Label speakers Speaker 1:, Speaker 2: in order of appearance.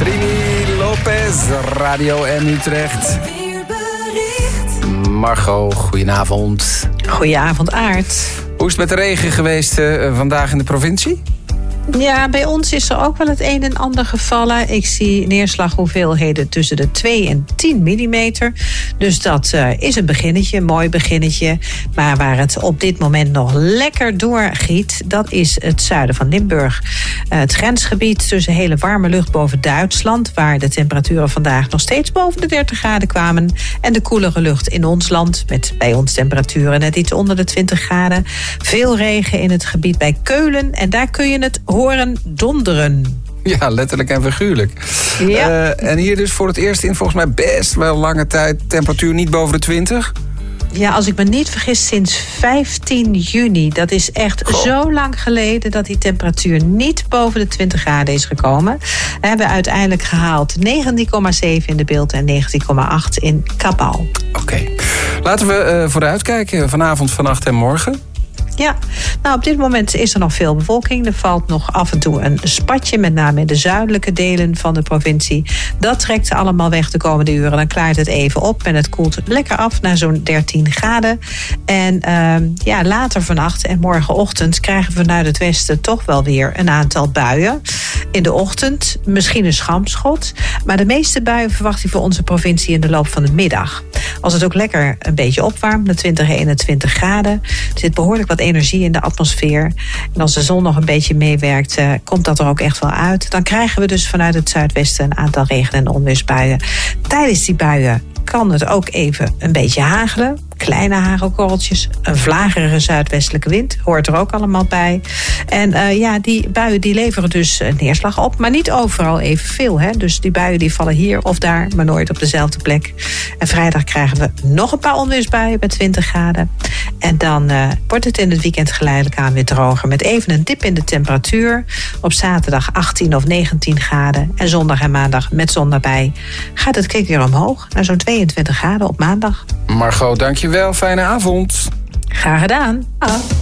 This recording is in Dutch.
Speaker 1: Trini Lopez, Radio M Utrecht. Margot, goedenavond.
Speaker 2: Goedenavond, Aart.
Speaker 1: Hoe is het met de regen geweest vandaag in de provincie?
Speaker 2: Ja, bij ons is er ook wel het een en ander gevallen. Ik zie neerslaghoeveelheden tussen de 2 en 10 millimeter. Dus dat is een beginnetje, een mooi beginnetje. Maar waar het op dit moment nog lekker doorgiet, dat is het zuiden van Limburg. Het grensgebied tussen hele warme lucht boven Duitsland, waar de temperaturen vandaag nog steeds boven de 30 graden kwamen. En de koelere lucht in ons land, met bij ons temperaturen net iets onder de 20 graden. Veel regen in het gebied bij Keulen. En daar kun je het horen donderen.
Speaker 1: Ja, letterlijk en figuurlijk.
Speaker 2: Ja.
Speaker 1: En hier dus voor het eerst in volgens mij best wel lange tijd temperatuur niet boven de 20.
Speaker 2: Ja, als ik me niet vergis, sinds 15 juni. Dat is echt zo lang geleden dat die temperatuur niet boven de 20 graden is gekomen. We hebben uiteindelijk gehaald 19,7 in de Beeld en 19,8 in Kabal.
Speaker 1: Oké. Laten we vooruitkijken vanavond, vannacht en morgen.
Speaker 2: Ja, nou op dit moment is er nog veel bewolking. Er valt nog af en toe een spatje, met name in de zuidelijke delen van de provincie. Dat trekt allemaal weg de komende uren. Dan klaart het even op en het koelt lekker af naar zo'n 13 graden. En later vannacht en morgenochtend krijgen we vanuit het westen toch wel weer een aantal buien. In de ochtend misschien een schampschot. Maar de meeste buien verwacht ik voor onze provincie in de loop van de middag. Als het ook lekker een beetje opwarmt, naar 20, 21 graden. Er zit behoorlijk wat energie in de atmosfeer. En als de zon nog een beetje meewerkt, komt dat er ook echt wel uit. Dan krijgen we dus vanuit het zuidwesten een aantal regen- en onweersbuien. Tijdens die buien kan het ook even een beetje hagelen. Kleine hagelkorreltjes, een vlagerige zuidwestelijke wind, hoort er ook allemaal bij. En die buien die leveren dus neerslag op, maar niet overal evenveel. Dus die buien die vallen hier of daar, maar nooit op dezelfde plek. En vrijdag krijgen we nog een paar onweersbuien bij 20 graden. En dan wordt het in het weekend geleidelijk aan weer droger, met even een dip in de temperatuur. Op zaterdag 18 of 19 graden. En zondag en maandag met zon erbij gaat het kwik weer omhoog naar zo'n 22 graden op maandag.
Speaker 1: Margot, dankjewel. Fijne avond.
Speaker 2: Graag gedaan.